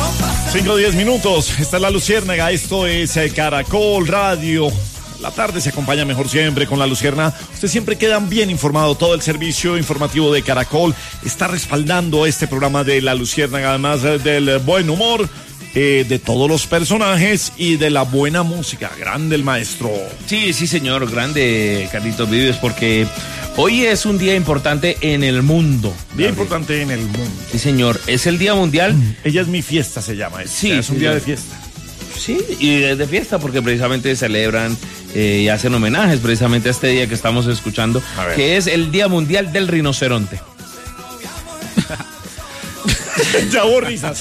5:10. Esta es La Luciérnaga, esto es Caracol Radio. La tarde se acompaña mejor siempre con La Luciérnaga. Ustedes siempre quedan bien informados. Todo el servicio informativo de Caracol está respaldando este programa de La Luciérnaga, además del buen humor, de todos los personajes y de la buena música. Grande el maestro. Sí, señor, grande Carlitos Vives, porque hoy es un día importante en el mundo. Día importante en el mundo. Sí, señor, es el Día Mundial. Ella es mi fiesta, se llama. Sí, es un día de fiesta. Sí, y es de fiesta porque precisamente celebran y hacen homenajes precisamente a este día que estamos escuchando, que es el Día Mundial del Rinoceronte. Ya hubo risas.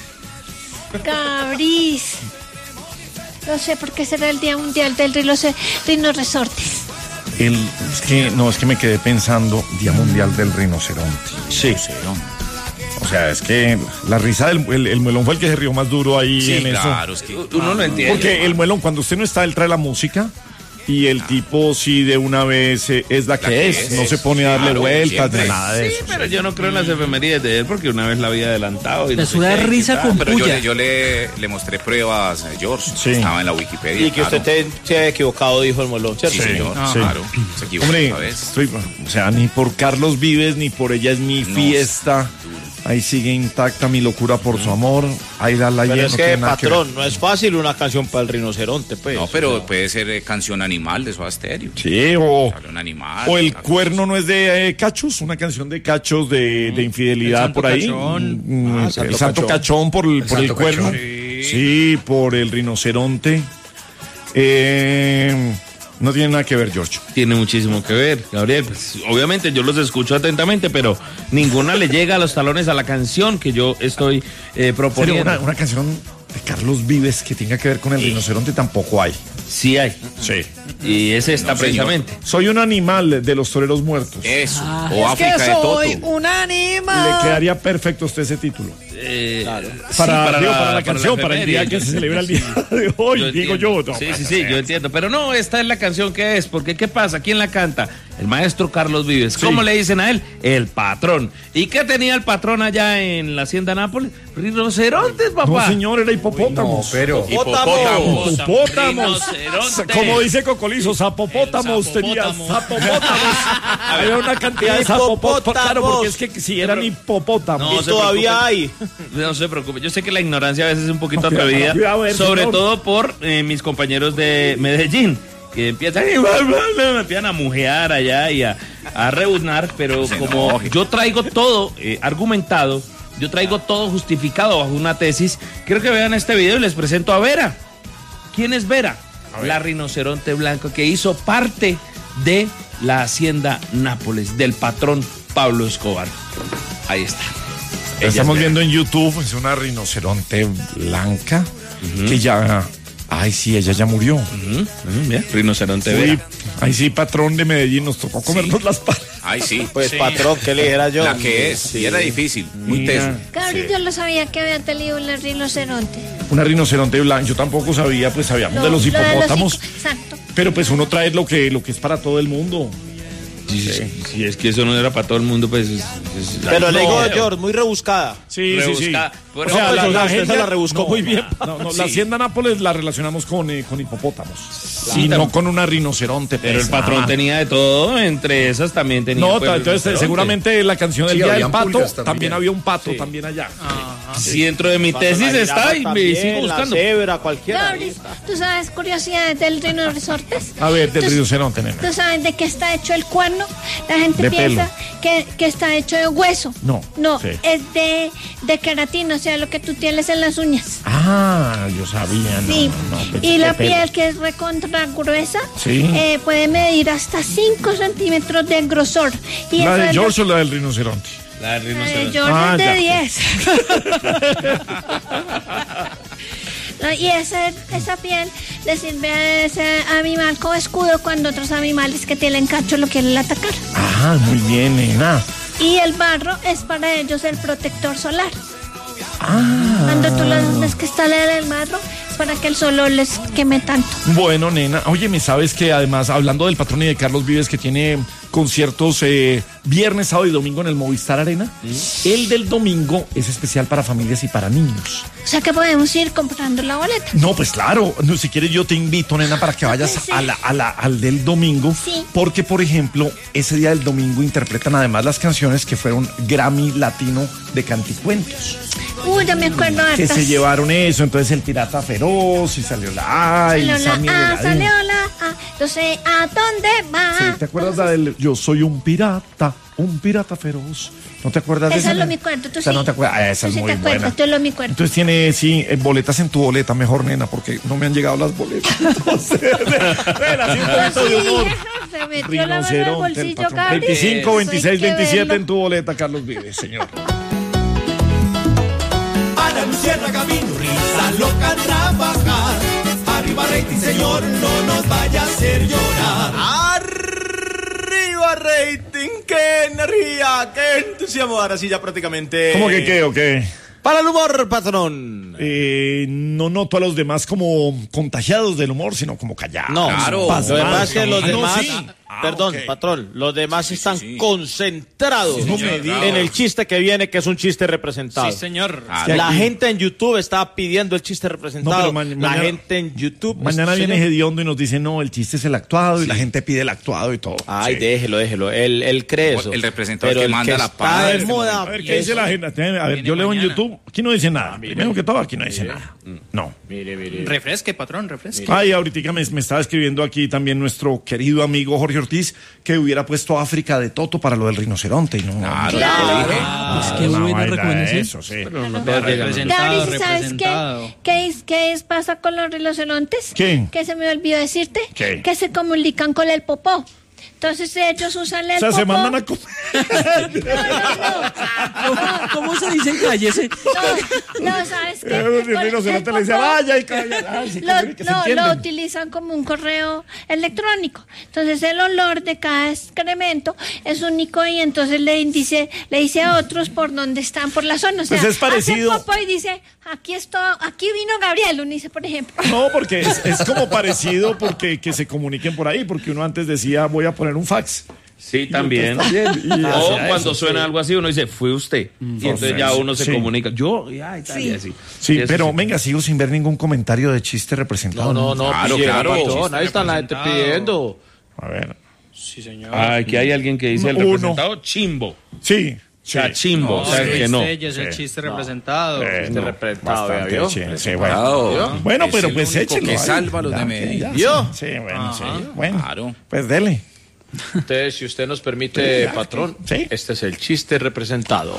Cabris. No sé por qué será el Día Mundial del Rinocerontes. Es que me quedé pensando, Día Mundial del Rinoceronte. Sí. O sea, es que la risa del el muelón fue el que se rió más duro ahí en eso. Claro, es que uno no entiende. Porque el muelón, cuando usted no está, él trae la música y el tipo sí de una vez es la que es. No se pone a darle vueltas ni nada de eso. Sí, pero yo no creo en las efemérides de él porque una vez la había adelantado. Y me suda risa con pero puya. yo le mostré pruebas, George. Sí. Estaba en la Wikipedia. Y que usted se ha equivocado, dijo el molón, ¿cierto? Sí, señor. Sí. Claro. Se equivocó Hombre, esta vez. o sea, ni por Carlos Vives ni por Ella es mi fiesta. Ahí sigue intacta mi locura por su amor. Ahí da la Pero llena. es que, patrón, no es fácil una canción para el rinoceronte, pues. No, pero puede ser canción animal de Soda Stereo. Sí, o Un animal. O El Cuerno no es de Cachos, una canción de Cachos de infidelidad por ahí. Cachón. El Santo Cachón por el Cuerno. Sí, por el rinoceronte. No tiene nada que ver, George. Tiene muchísimo que ver, Gabriel. Pues, obviamente yo los escucho atentamente, pero ninguna le llega a los talones a la canción que yo estoy proponiendo. Pero una canción de Carlos Vives que tenga que ver con el rinoceronte tampoco hay. Sí hay. Sí. Y es esta precisamente. Soy un animal de los toreros muertos. Eso. Es O África que de Toto. soy un animal. Le quedaría perfecto a usted ese título. Claro. Para la canción, para el día que se celebra el día de hoy, digo yo. No, sí, yo entiendo. Pero no, esta es la canción que es. Porque ¿qué pasa? ¿Quién la canta? El maestro Carlos Vives. ¿Cómo le dicen a él? El patrón. ¿Y qué tenía el patrón allá en la hacienda Nápoles? Rinocerontes, papá. No, señor, era hipopótamos. Pero. Hipopótamos. Rinoceronte. Como dice Cocolizo, zapopótamos tenía. Zapopótamos. Había una cantidad de zapopótamos. Claro, porque es que si eran hipopótamos. No, todavía hay. No se preocupe. Yo sé que la ignorancia a veces es un poquito atrevida. Sobre todo por mis compañeros de Medellín. Que empiezan a mujear allá y a rebuznar, pero como yo traigo todo argumentado, yo traigo todo justificado bajo una tesis, quiero que vean este video y les presento a Vera. ¿Quién es Vera? La rinoceronte blanco que hizo parte de la hacienda Nápoles, del patrón Pablo Escobar. Ahí está. La estamos viendo en YouTube, es una rinoceronte blanca que ya... Ay, sí, ella ya murió. Rinoceronte Uy, Vera. ay, sí, patrón de Medellín, nos tocó comernos las patas. Ay, sí. Pues, patrón, ¿qué le dijera yo? La que es. Sí, era difícil. Muy teso. Cabris, yo no sabía que había tenido un rinoceronte. Una rinoceronte blanca, yo tampoco sabía, pues sabíamos de los hipopótamos. Exacto. Pero pues uno trae lo que es para todo el mundo. Si es que eso no era para todo el mundo, pues... Pero le digo, George, muy rebuscada. Sí. Rebuscada. O sea, pues, la usted gente se la rebuscó muy bien. La hacienda Nápoles la relacionamos con hipopótamos. Sí, no con una rinoceronte. Pero el patrón tenía de todo, entre esas también tenía... No, pues, entonces seguramente la canción del Día del Pato, también había un pato también allá. Si dentro de mi tesis está y me sigo buscando. La cebra, cualquiera. Cabris, ¿tú sabes curiosidades del rinoceronte? A ver, del rinoceronte, nena. ¿Tú sabes de qué está hecho el cuerno? La gente De piensa que está hecho de hueso. No. Sí. Es de queratina, o sea, lo que tú tienes en las uñas. Ah, yo sabía, no. Sí. Pues, Y la piel, que es recontra gruesa, puede medir hasta 5 centímetros de grosor. Y ¿La eso de es George o la del rinoceronte? La del La de rinoceronte. George es de ya. 10. No, y esa piel le sirve a ese animal como escudo cuando otros animales que tienen cacho lo quieren atacar. Ah, muy bien, nena. Y el barro es para ellos el protector solar. Ah. Cuando tú los ves que está en el barro, es para que el sol no les queme tanto. Bueno, nena, oye, ¿me sabes que además, hablando del patrón y de Carlos Vives, que tiene conciertos viernes, sábado y domingo en el Movistar Arena. El del domingo es especial para familias y para niños. O sea que podemos ir comprando la boleta. No, pues claro, no, si quieres yo te invito, nena, para que vayas Sí. al del domingo. Sí. Porque, por ejemplo, ese día del domingo interpretan además las canciones que fueron Grammy Latino de Canticuentos. Ya me acuerdo Que hartas. se llevaron eso, entonces el Pirata Feroz y salió la A y Salió Sammy la A, Veladín. salió la A, yo sé a dónde va. Sí, ¿te acuerdas la del Yo soy un pirata feroz? ¿No te acuerdas de esa? Esa es lo mi cuento, tú O sea, sí. no te acuerdas. Ah, esa Tú es sí muy te acuerdas, buena. tú es lo mi cuento. Entonces tiene, sí, boletas en tu boleta, mejor, nena, porque no me han llegado las boletas. Entonces, nena, sí, un poquito de humor. Se metió la mano en el Rinoceronte, el bolsillo, patrón. Gabriel. 25, Eso 26, hay que 27 verlo. en tu boleta, Carlos Vives, señor. Ana Luciérnaga vino, risa loca a trabajar. Arriba rating, señor, no nos vaya a hacer llorar. Arriba rating, qué energía, qué entusiasmo. Ahora sí ya prácticamente. ¿Cómo que qué o qué? Para el humor, patrón. No noto a los demás como contagiados del humor, sino como callados. No, Claro. lo demás que los Ah, no, demás, sí. perdón, ok. patrón, los demás están sí. concentrados No me digas. en el chiste que viene, que es un chiste representado. Sí, señor. Claro. La gente en YouTube está pidiendo el chiste representado. No, pero la mañana- gente en YouTube. Mañana viene señor. Hediondo y nos dice, no, el chiste es el actuado y la gente pide el actuado y todo. Ay, Sí. déjelo. Él cree eso. El representador Pero que el manda la está paz. de moda. A ver, ¿qué dice la gente? A ver, yo leo en YouTube. Aquí no dice nada. Primero que todo, aquí no dice nada. No. Mire. Refresque, patrón, refresque. Ay, ahorita me estaba escribiendo aquí también nuestro querido amigo Jorge Ortiz que hubiera puesto África de Toto para lo del rinoceronte. Y no, Claro, Claro. te dije. Pues qué una buena vaina recomendación. eso, sí. Gabriel, ¿sabes qué pasa con los rinocerontes? ¿Qué? Que se me olvidó decirte. ¿Qué? Que se comunican con el popó. Entonces ellos usan el O sea, popó. se mandan a comer. ¿Cómo se dice en calle ese? No, ¿sabes qué? El rinoceronte le dice, vaya y calla. Ay, sí, que se Lo entienden. utilizan como un correo electrónico. Entonces el olor de cada excremento es único y entonces le dice a otros por dónde están, por la zona. O sea, Pues es parecido. hace popó y dice, aquí vino Gabriel, uno dice, por ejemplo. No, porque es como parecido porque que se comuniquen por ahí, porque uno antes decía, voy a poner un fax. Sí, también. Y O hacía cuando eso, suena sí. algo así, uno dice, fue usted. Y entonces ya uno se Sí. comunica. Yo, ya, y tal, y así. Sí, Y eso pero sí. venga, sigo sin ver ningún comentario de chiste representado. No, Claro, pillera, claro. patrón, ahí está la gente pidiendo. A ver. Ah, aquí hay alguien que dice el Uno. representado chimbo. Sí. O sea, chimbo. o sea, que no. Es el chiste representado. No, representado, bastante, ¿vio? sí, Claro. bueno. Bueno, Es pero el pues único échelo. que ahí. salva a los Ya, de que Medellín. ya, ¿Vio? Sí, bueno, sí. Bueno, Claro. pues dele. Entonces, si usted nos permite, patrón, Sí. este es el chiste representado.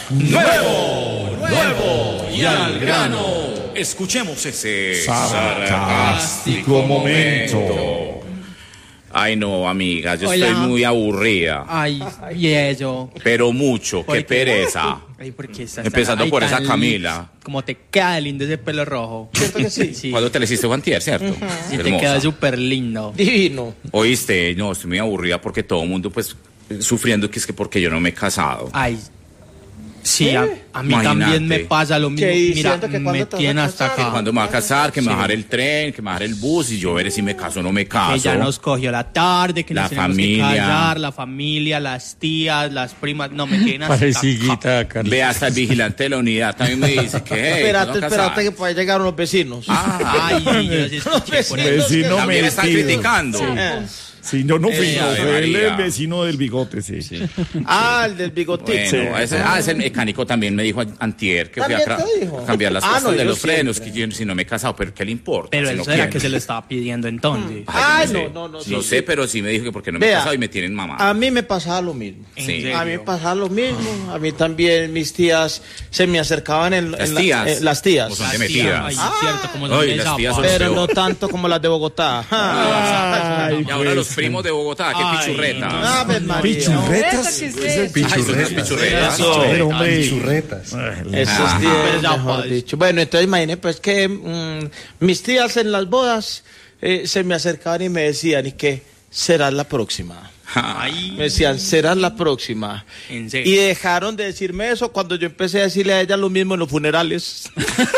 Y al grano. Escuchemos ese. Sarcástico momento. Ay, no, amiga, yo Hola. estoy muy aburrida. Ay, y eso. Pero mucho, qué ¿Por qué? pereza. Ay, porque estás Empezando tan- por ay, esa tan Camila. Como te queda lindo ese pelo rojo. ¿Cierto que sí? Sí. Cuando te le hiciste Juantier, ¿cierto? Sí, te Hermosa. queda súper lindo. Divino. Oíste, no, estoy muy aburrida porque todo el mundo, pues, sufriendo que es que porque yo no me he casado. Ay. Sí, a mí Imagínate. también me pasa lo mismo. ¿Qué? Mira, Diciendo que me cuándo te vas a tiene hasta casar. acá. Cuando me va a casar, que me bajar el tren, que me bajar el bus y yo veré si me caso o no me caso. Que ya nos cogió la tarde, que La nos tenemos familia. que callar, la familia, las tías, las primas. No, me tienen hasta acá. Ve hasta el vigilante de la unidad, también me dice que Espérate que pueda llegar unos vecinos. Ah, Ay, yo sí escuché por ahí. Vecino también están metido. criticando. Sí, yo no fui, no, Ave fue el María. vecino del bigote, sí. El del bigotito. Bueno, ese mecánico también me dijo antier que fui a, ¿También te dijo? a cambiar las Ah, cosas no, de yo los frenos, siempre. que yo si no me he casado, pero ¿qué le importa? Pero si eso no era quiere? que se le estaba pidiendo entonces. Ay, yo no, sé. No sé, pero sí me dijo que porque no me he Vea, casado y me tienen mamá. A mí me pasaba lo mismo. Sí. A mí me pasaba lo mismo. A mí también mis tías se me acercaban Las tías. las tías. Como son de Las tías, metidas. ay, sí, cierto, como son Ay, de las tías zapa. son Pero peor. no tanto como las de Bogotá. Ay, Y ahora pues. los primos de Bogotá, qué Ay, pichurretas. Ave María. ¿Pichurretas? Ay, son unas pichurretas. Pero, hombre. Esos Pero días, ya, mejor pues. dicho. Bueno, entonces imagínate pues que mis tías en las bodas se me acercaban y me decían, ¿y qué será la próxima? Me decían, serás la próxima. ¿En serio? Y dejaron de decirme eso cuando yo empecé a decirle a ella lo mismo en los funerales.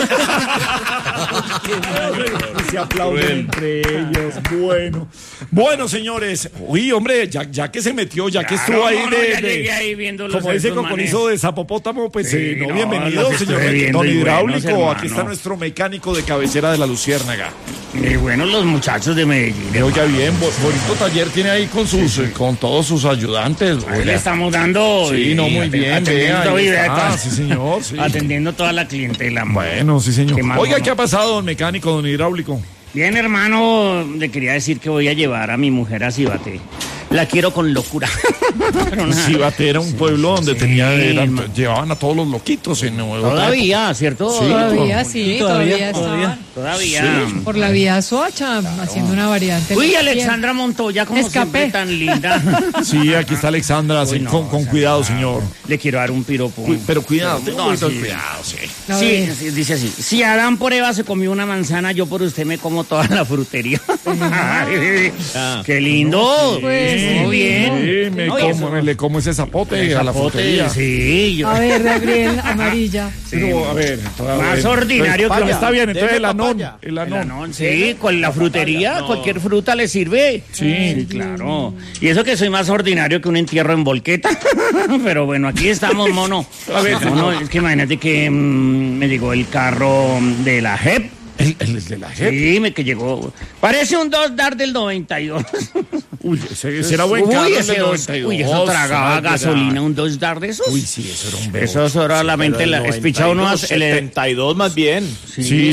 Se aplauden entre ellos. Bueno, señores. Uy, hombre, ya que se metió, ya que estuvo ahí como dice Cocorizo de Zapopótamo, pues bienvenido, señor don Hidráulico. Aquí está nuestro mecánico de cabecera de la Luciérnaga. Bueno, los muchachos de Medellín. Oiga, bien, bonito taller tiene ahí con todos sus ayudantes. Ahí le estamos dando. Sí, muy bien. Atendiendo sí, señor. Sí. Atendiendo toda la clientela. Bueno, sí, señor. Oiga, ¿qué ha pasado, don mecánico, don Hidráulico? Bien, hermano, le quería decir que voy a llevar a mi mujer a Cibate. La quiero con locura. Cibate era un pueblo donde llevaban a todos los loquitos en Todavía, ¿cierto? Sí, todavía. Sí. Por la vía Soacha, haciendo una variante. Uy, Alexandra Montoya, como siempre, tan linda. Sí, aquí está Alexandra, con cuidado, señor. Le quiero dar un piropo. Pero cuidado, cuidado, sí. Sí, dice así. Si Adán por Eva se comió una manzana, yo por usted me como toda la frutería. ¡Qué lindo! Pues, muy bien. Le como ese zapote a la frutería. Sí. A ver, Gabriel, amarilla. Pero, a ver, más ordinario que... Está bien, entonces el anón. Sí, con la frutería, cualquier fruta le sirve. Sí, claro. Y eso que soy más ordinario que un entierro en volqueta. Pero bueno, aquí estamos, mono. A ver, es que imagínate que me llegó el carro de la JEP. ¿El de la JEP? Sí, que llegó. Parece un Dodge del 92. Uy, ese era buen carro del 92. Uy, eso tragaba gasolina, un Dodge de esos. Uy, sí, eso era un bebé. Eso solamente espichaba uno... 72 más bien. Sí.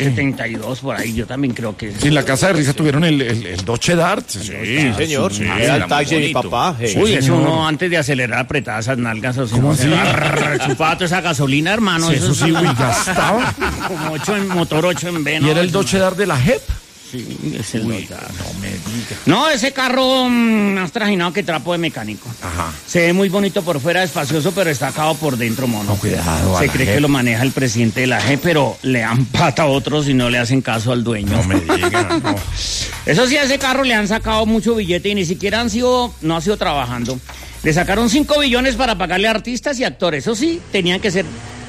72 por ahí, yo también creo que... Sí, en la casa de Risa tuvieron el Dodge Dart. Sí, señor. Era el taxi de mi papá. Uy, eso uno antes de acelerar apretaba esas nalgas. ¿Cómo así? Chupaba toda esa gasolina, hermano. Eso sí, gastaba. Como motor 8 en B. ¿Y era el Dodge Dart de la JEP? Sí, es el Dodge Dart. No me diga. No, ese carro más trajinado que trapo de mecánico. Ajá. Se ve muy bonito por fuera, espacioso, pero está acabado por dentro, mono. No, cuidado. Se cree que lo maneja el presidente de la JEP, pero le dan pata a otros y no le hacen caso al dueño. No me digan, no. Eso sí, a ese carro le han sacado mucho billete y ni siquiera no ha sido trabajando. Le sacaron 5 billones para pagarle a artistas y actores. Eso sí, tenían que ser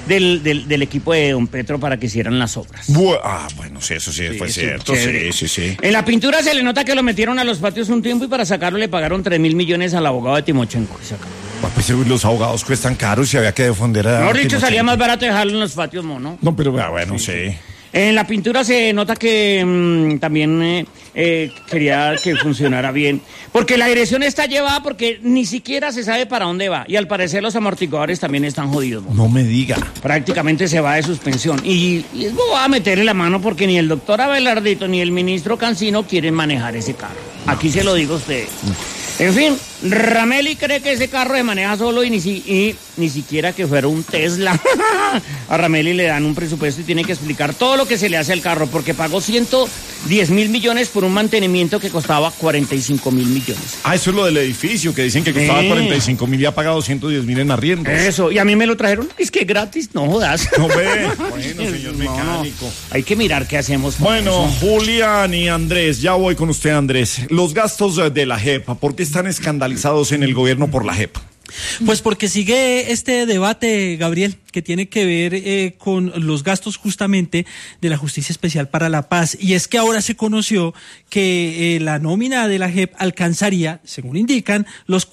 del equipo de don Petro para que hicieran las obras. Bueno, sí, eso sí fue cierto. Sí. En la pintura se le nota que lo metieron a los patios un tiempo y para sacarlo le pagaron 3.000 millones al abogado de Timochenko. Pues los abogados cuestan caros y había que defender a... Mejor dicho, salía más barato dejarlo en los patios, mono. No, pero bueno, sí. En la pintura se nota que también quería que funcionara bien. Porque la dirección está llevada porque ni siquiera se sabe para dónde va. Y al parecer los amortiguadores también están jodidos. No me diga. Prácticamente se va de suspensión. Y es bobo a meterle la mano porque ni el doctor Abelardito ni el ministro Cancino quieren manejar ese carro. Aquí se lo digo a ustedes. En fin, Rameli cree que ese carro se maneja solo y ni siquiera que fuera un Tesla. A Rameli le dan un presupuesto y tiene que explicar todo lo que se le hace al carro porque pagó 110.000 millones por un mantenimiento que costaba 45.000 millones. Eso es lo del edificio, que dicen que costaba 45.000 y ha pagado 110.000 en arriendos. Eso, y a mí me lo trajeron, es que gratis, no jodas. No ve. Bueno, señor mecánico. No. Hay que mirar qué hacemos. Bueno, Julián y Andrés, ya voy con usted, Andrés. Los gastos de la JEP, ¿por qué están escandalizados en el gobierno por la JEP? Pues porque sigue este debate, Gabriel, que tiene que ver con los gastos justamente de la Justicia Especial para la Paz. Y es que ahora se conoció que la nómina de la JEP alcanzaría, según indican, los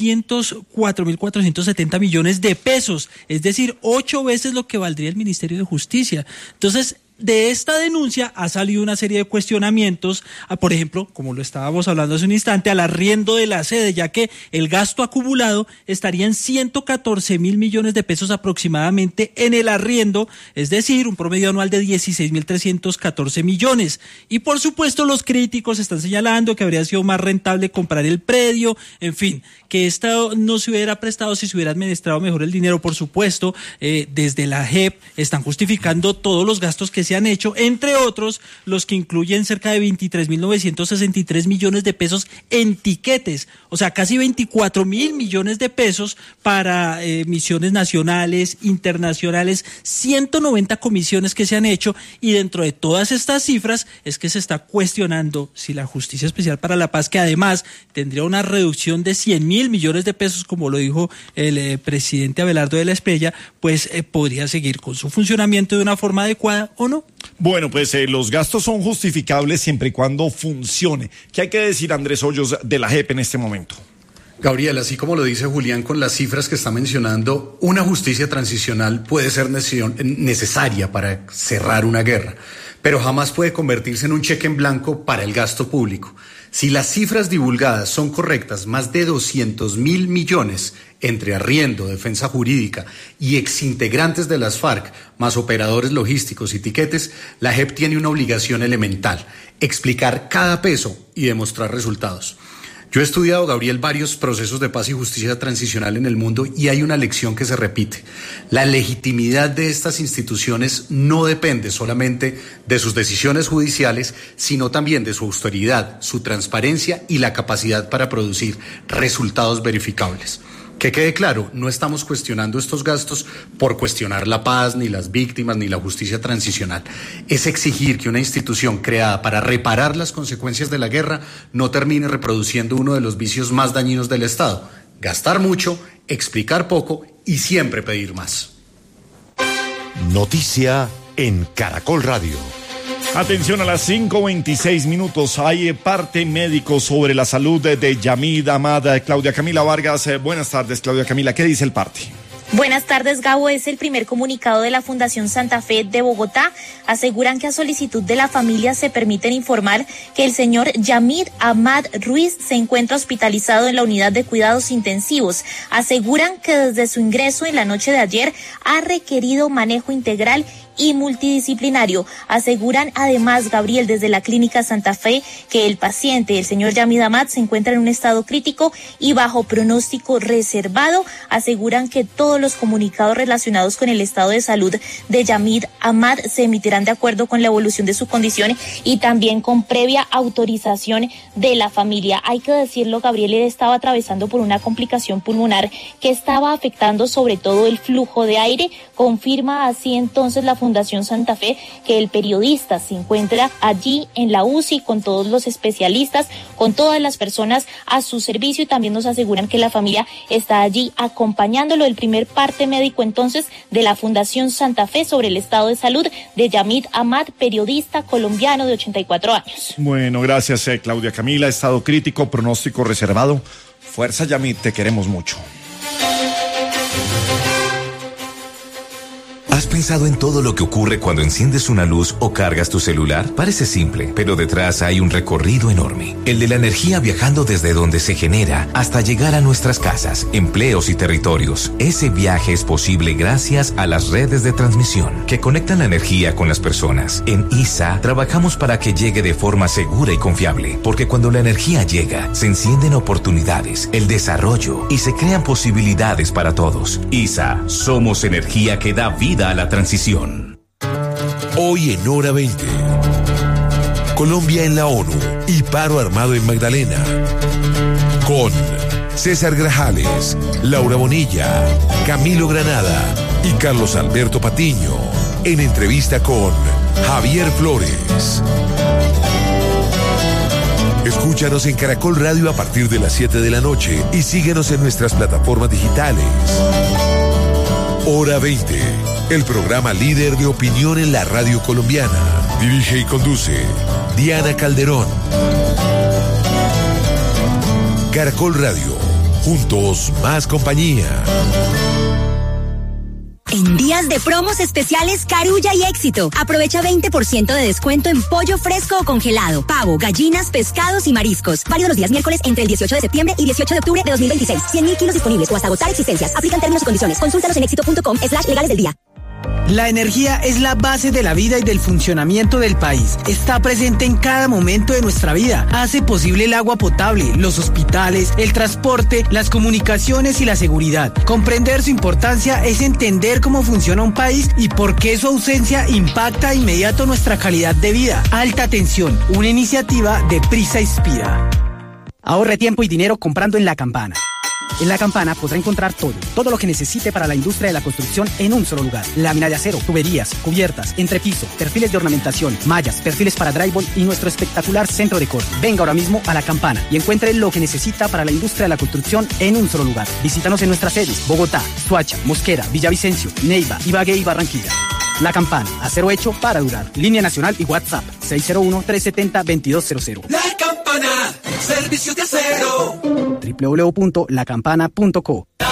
404.470 millones de pesos. Es decir, 8 veces lo que valdría el Ministerio de Justicia. Entonces, de esta denuncia ha salido una serie de cuestionamientos, por ejemplo, como lo estábamos hablando hace un instante, al arriendo de la sede, ya que el gasto acumulado estaría en 114.000 millones de pesos aproximadamente en el arriendo, es decir, un promedio anual de 16.314 millones. Y por supuesto los críticos están señalando que habría sido más rentable comprar el predio, en fin, que esto no se hubiera prestado si se hubiera administrado mejor el dinero. Por supuesto, desde la JEP están justificando todos los gastos que se han hecho, entre otros los que incluyen cerca de 23.963 millones de pesos en tiquetes, o sea, casi 24.000 millones de pesos para misiones nacionales, internacionales, 190 comisiones que se han hecho, y dentro de todas estas cifras es que se está cuestionando si la Justicia Especial para la Paz, que además tendría una reducción de 100.000 millones de pesos, como lo dijo el presidente Abelardo de la Espriella, pues podría seguir con su funcionamiento de una forma adecuada o no. Bueno, pues los gastos son justificables siempre y cuando funcione. ¿Qué hay que decir, Andrés Hoyos, de la JEP en este momento? Gabriel, así como lo dice Julián con las cifras que está mencionando, una justicia transicional puede ser necesaria para cerrar una guerra, pero jamás puede convertirse en un cheque en blanco para el gasto público. Si las cifras divulgadas son correctas, más de 200.000 millones entre arriendo, defensa jurídica y exintegrantes de las FARC, más operadores logísticos y tiquetes, la JEP tiene una obligación elemental: explicar cada peso y demostrar resultados. Yo he estudiado, Gabriel, varios procesos de paz y justicia transicional en el mundo y hay una lección que se repite. La legitimidad de estas instituciones no depende solamente de sus decisiones judiciales, sino también de su austeridad, su transparencia y la capacidad para producir resultados verificables. Que quede claro, no estamos cuestionando estos gastos por cuestionar la paz, ni las víctimas, ni la justicia transicional. Es exigir que una institución creada para reparar las consecuencias de la guerra no termine reproduciendo uno de los vicios más dañinos del Estado: gastar mucho, explicar poco y siempre pedir más. Noticia en Caracol Radio. Atención, a las 5:26. Hay parte médico sobre la salud de Yamid Ahmad. Claudia Camila Vargas, buenas tardes, Claudia Camila. ¿Qué dice el parte? Buenas tardes, Gabo. Es el primer comunicado de la Fundación Santa Fe de Bogotá. Aseguran que a solicitud de la familia se permiten informar que el señor Yamid Ahmad Ruiz se encuentra hospitalizado en la unidad de cuidados intensivos. Aseguran que desde su ingreso en la noche de ayer ha requerido manejo integral y multidisciplinario. Aseguran además, Gabriel, desde la Clínica Santa Fe, que el paciente, el señor Yamid Ahmad, se encuentra en un estado crítico y bajo pronóstico reservado. Aseguran que todos los comunicados relacionados con el estado de salud de Yamid Ahmad se emitirán de acuerdo con la evolución de su condición y también con previa autorización de la familia. Hay que decirlo, Gabriel, él estaba atravesando por una complicación pulmonar que estaba afectando sobre todo el flujo de aire. Confirma así entonces la Fundación Santa Fe que el periodista se encuentra allí en la UCI con todos los especialistas, con todas las personas a su servicio, y también nos aseguran que la familia está allí acompañándolo. El primer parte médico entonces de la Fundación Santa Fe sobre el estado de salud de Yamid Ahmad, periodista colombiano de 84 años. Bueno, gracias, Claudia Camila. Estado crítico, pronóstico reservado. Fuerza, Yamid, te queremos mucho. ¿Has pensado en todo lo que ocurre cuando enciendes una luz o cargas tu celular? Parece simple, pero detrás hay un recorrido enorme. El de la energía viajando desde donde se genera hasta llegar a nuestras casas, empleos y territorios. Ese viaje es posible gracias a las redes de transmisión que conectan la energía con las personas. En ISA trabajamos para que llegue de forma segura y confiable, porque cuando la energía llega, se encienden oportunidades, el desarrollo y se crean posibilidades para todos. ISA, somos energía que da vida a la transición. Hoy en Hora 20. Colombia en la ONU y paro armado en Magdalena. Con César Grajales, Laura Bonilla, Camilo Granada y Carlos Alberto Patiño. En entrevista con Javier Flores. Escúchanos en Caracol Radio a partir de las 7 de la noche y síguenos en nuestras plataformas digitales. Hora 20, el programa líder de opinión en la radio colombiana. Dirige y conduce Diana Calderón. Caracol Radio, juntos más compañía. En días de promos especiales Carulla y Éxito. Aprovecha 20% de descuento en pollo fresco o congelado, pavo, gallinas, pescados y mariscos. Válido los días miércoles entre el 18 de septiembre y 18 de octubre de 2026. 100.000 kilos disponibles o hasta agotar existencias. Aplican términos y condiciones. Consúltalos en éxito.com/legales del día. La energía es la base de la vida y del funcionamiento del país. Está presente en cada momento de nuestra vida. Hace posible el agua potable, los hospitales, el transporte, las comunicaciones y la seguridad. Comprender su importancia es entender cómo funciona un país y por qué su ausencia impacta de inmediato nuestra calidad de vida. Alta tensión, una iniciativa de Prisa Inspira. Ahorre tiempo y dinero comprando en La Campana. En La Campana podrá encontrar todo lo que necesite para la industria de la construcción en un solo lugar. Lámina de acero, tuberías, cubiertas, entrepiso, perfiles de ornamentación, mallas, perfiles para drywall y nuestro espectacular centro de corte. Venga ahora mismo a La Campana y encuentre lo que necesita para la industria de la construcción en un solo lugar. Visítanos en nuestras sedes: Bogotá, Soacha, Mosquera, Villavicencio, Neiva, Ibagué y Barranquilla. La Campana, acero hecho para durar. Línea nacional y WhatsApp 601-370-2200. La Campana, servicios de acero. www.lacampana.co